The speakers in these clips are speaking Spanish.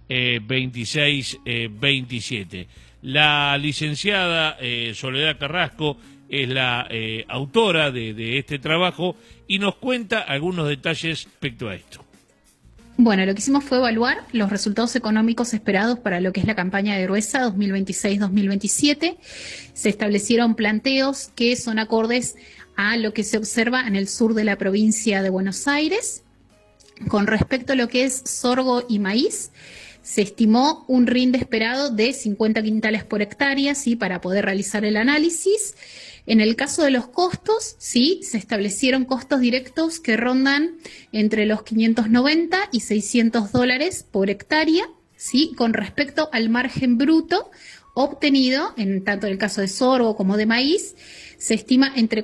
2627. La licenciada Soledad Carrasco es la autora de este trabajo y nos cuenta algunos detalles respecto a esto. Bueno, lo que hicimos fue evaluar los resultados económicos esperados para lo que es la campaña de Gruesa 2026-2027. Se establecieron planteos que son acordes a lo que se observa en el sur de la provincia de Buenos Aires. Con respecto a lo que es sorgo y maíz, se estimó un rinde esperado de 50 quintales por hectárea, ¿sí?, para poder realizar el análisis. En el caso de los costos, sí, se establecieron costos directos que rondan entre los 590 y 600 dólares por hectárea, sí, con respecto al margen bruto obtenido, en tanto en el caso de sorgo como de maíz, se estima entre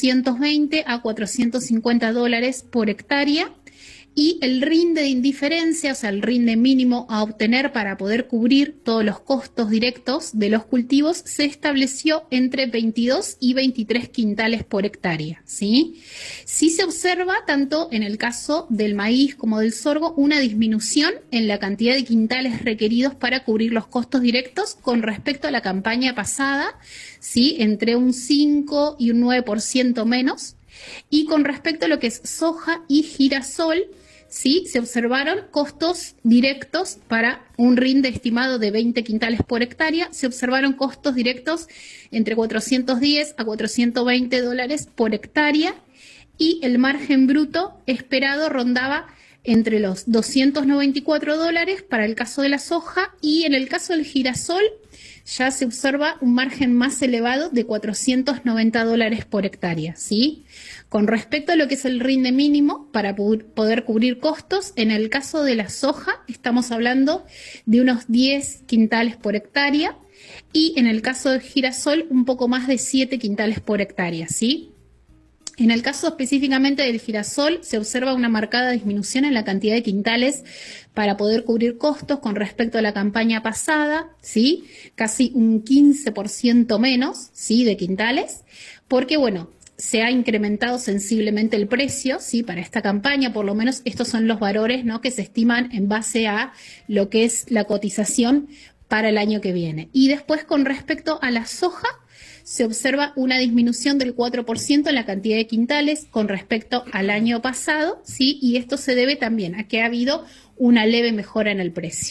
420 a 450 dólares por hectárea. Y el rinde de indiferencia, o sea, el rinde mínimo a obtener para poder cubrir todos los costos directos de los cultivos, se estableció entre 22 y 23 quintales por hectárea, ¿sí? Sí se observa, tanto en el caso del maíz como del sorgo, una disminución en la cantidad de quintales requeridos para cubrir los costos directos con respecto a la campaña pasada, ¿sí?, entre un 5 y un 9% menos. Y con respecto a lo que es soja y girasol, sí, se observaron costos directos para un rinde estimado de 20 quintales por hectárea. Se observaron costos directos entre 410 a 420 dólares por hectárea y el margen bruto esperado rondaba entre los 294 dólares para el caso de la soja, y en el caso del girasol ya se observa un margen más elevado de 490 dólares por hectárea, ¿sí? Con respecto a lo que es el rinde mínimo para poder cubrir costos, en el caso de la soja estamos hablando de unos 10 quintales por hectárea y en el caso del girasol un poco más de 7 quintales por hectárea, ¿sí? En el caso específicamente del girasol se observa una marcada disminución en la cantidad de quintales para poder cubrir costos con respecto a la campaña pasada, ¿sí? Casi un 15% menos, ¿sí?, de quintales, porque bueno, se ha incrementado sensiblemente el precio, ¿sí?, para esta campaña. Por lo menos estos son los valores, ¿no?, que se estiman en base a lo que es la cotización para el año que viene. Y después, con respecto a la soja, se observa una disminución del 4% en la cantidad de quintales con respecto al año pasado, ¿sí? Y esto se debe también a que ha habido una leve mejora en el precio.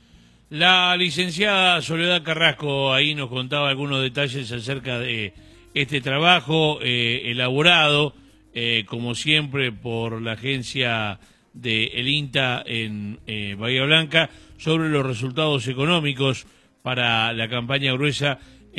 La licenciada Soledad Carrasco ahí nos contaba algunos detalles acerca de este trabajo elaborado, como siempre, por la agencia de El INTA en Bahía Blanca, sobre los resultados económicos para la campaña Gruesa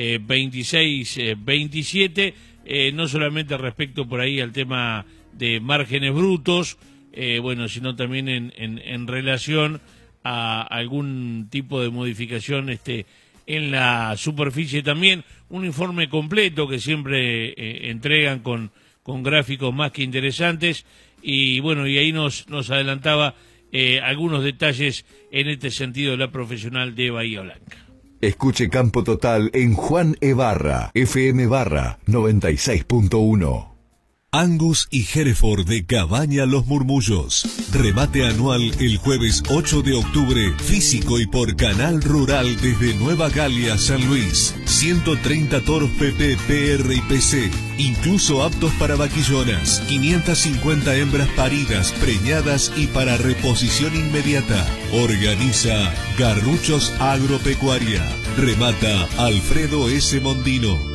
26-27, no solamente respecto por ahí al tema de márgenes brutos, bueno, sino también en relación a algún tipo de modificación en la superficie también. Un informe completo que siempre entregan con gráficos más que interesantes, y bueno, y ahí nos adelantaba algunos detalles en este sentido la profesional de Bahía Blanca. Escuche Campo Total en Juan Ebarra, FM Barra 96.1. Angus y Hereford de Cabaña Los Murmullos. Remate anual el jueves 8 de octubre, físico y por Canal Rural desde Nueva Galia, San Luis. 130 toros PP, PR y PC, incluso aptos para vaquillonas. 550 hembras paridas, preñadas y para reposición inmediata. Organiza Garruchos Agropecuaria. Remata Alfredo S. Mondino.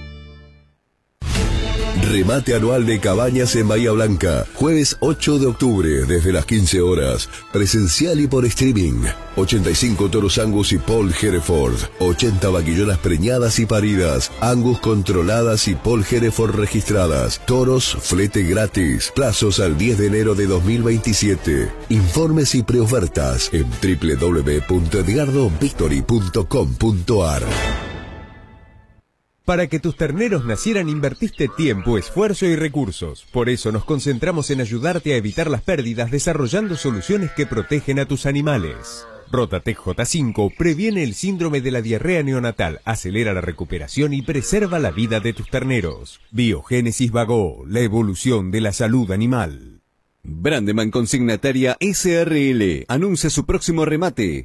Remate anual de Cabañas en Bahía Blanca, jueves 8 de octubre desde las 15 horas, presencial y por streaming. 85 toros Angus y Paul Hereford, 80 vaquillonas preñadas y paridas, Angus controladas y Paul Hereford registradas, toros, flete gratis, plazos al 10 de enero de 2027. Informes y preofertas en www.edgardovictory.com.ar. Para que tus terneros nacieran invertiste tiempo, esfuerzo y recursos. Por eso nos concentramos en ayudarte a evitar las pérdidas desarrollando soluciones que protegen a tus animales. Rotatec J5 previene el síndrome de la diarrea neonatal, acelera la recuperación y preserva la vida de tus terneros. Biogénesis Vago, la evolución de la salud animal. Brandeman Consignataria SRL anuncia su próximo remate.